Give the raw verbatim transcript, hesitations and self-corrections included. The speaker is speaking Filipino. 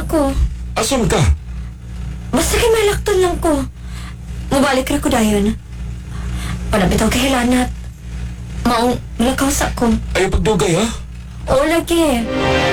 ako. Asan ka? Basta kay malakton lang ko. Mubalik ra ko dayon. Panabitaw kay Helanat. Maong lakaw sa ko. Ayaw pagdugay, ha? Oo lagi.